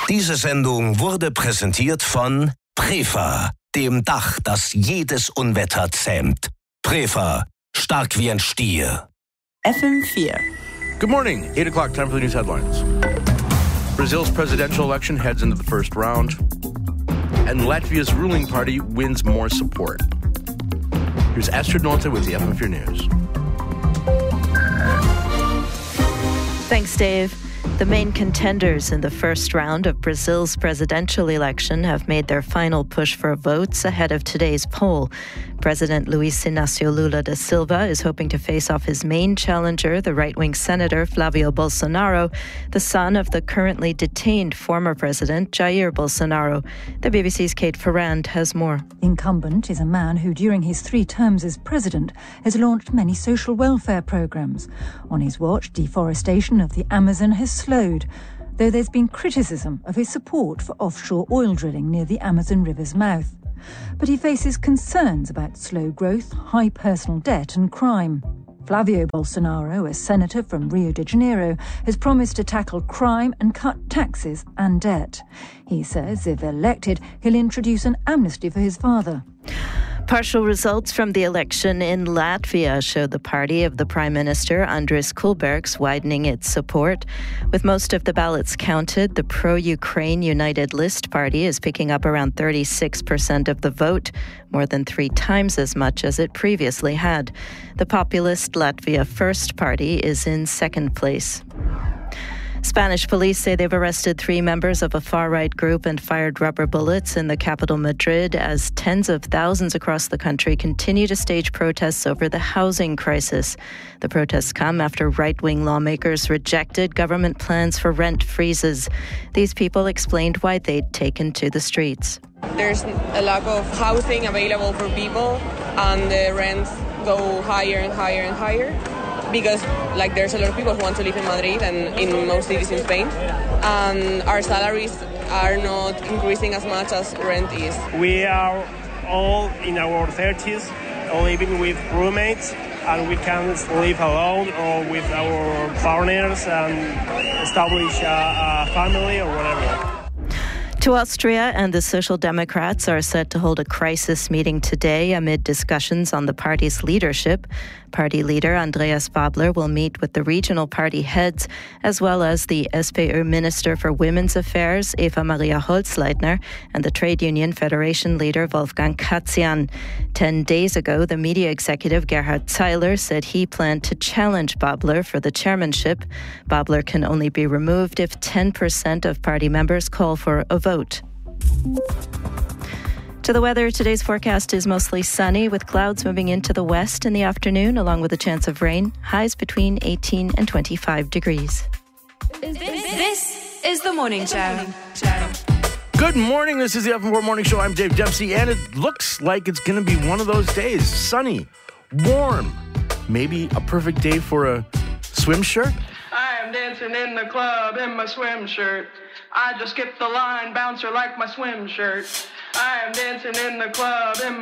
Diese Sendung wurde präsentiert von Prefa, dem Dach, das jedes Unwetter zähmt. Prefa, stark wie ein Stier. FM4. Good morning. 8 o'clock, time for the news headlines. Brazil's presidential election heads into the first round, and Latvia's ruling party wins more support. Here's Astrid Nolte with the FM4 News. Thanks, Dave. The main contenders in the first round of Brazil's presidential election have made their final push for votes ahead of today's poll. President Luiz Inácio Lula da Silva is hoping to face off his main challenger, the right-wing senator Flávio Bolsonaro, the son of the currently detained former president Jair Bolsonaro. The BBC's Kate Ferrand has more. Incumbent is a man who, during his 3 terms as president, has launched many social welfare programs. On his watch, deforestation of the Amazon has slowed, though there's been criticism of his support for offshore oil drilling near the Amazon River's mouth. But he faces concerns about slow growth, high personal debt and crime. Flávio Bolsonaro, a senator from Rio de Janeiro, has promised to tackle crime and cut taxes and debt. He says if elected, he'll introduce an amnesty for his father. Partial results from the election in Latvia showed the party of the Prime Minister Andris Kulbergs widening its support. With most of the ballots counted, the pro-Ukraine United List party is picking up around 36% of the vote, more than 3 times as much as it previously had. The populist Latvia First party is in second place. Spanish police say they've arrested 3 members of a far-right group and fired rubber bullets in the capital Madrid as tens of thousands across the country continue to stage protests over the housing crisis. The protests come after right-wing lawmakers rejected government plans for rent freezes. These people explained why they'd taken to the streets. There's a lack of housing available for people and the rents go higher and higher and higher. Because there's a lot of people who want to live in Madrid and in most cities in Spain, and our salaries are not increasing as much as rent is. We are all in our 30s, living with roommates, and we can live alone or with our partners and establish a family or whatever. To Austria, and the Social Democrats are set to hold a crisis meeting today amid discussions on the party's leadership. Party leader Andreas Babler will meet with the regional party heads, as well as the SPÖ Minister for Women's Affairs, Eva Maria Holzleitner, and the Trade Union Federation leader, Wolfgang Katzian. 10 days ago, the media executive Gerhard Zeiler said he planned to challenge Babler for the chairmanship. Babler can only be removed if 10% of party members call for a vote. To the weather, today's forecast is mostly sunny with clouds moving into the west in the afternoon, along with a chance of rain. Highs between 18 and 25 degrees. This is the morning show. Good morning. This is the FM4 Morning Show. I'm Dave Dempsey, and it looks like it's going to be one of those days. Sunny, warm, maybe a perfect day for a swim shirt. I am dancing in the club in my swim shirt. I just skipped the line, bouncer like my swim shirt. I am dancing in the club in